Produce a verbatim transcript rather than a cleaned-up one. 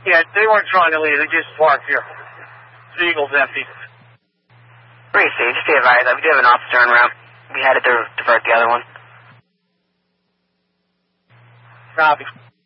Yeah, they weren't trying to leave. They just parked here. The Eagle's empty. Three C, just be advised that we do have an officer en route. We had to divert the other one. Copy.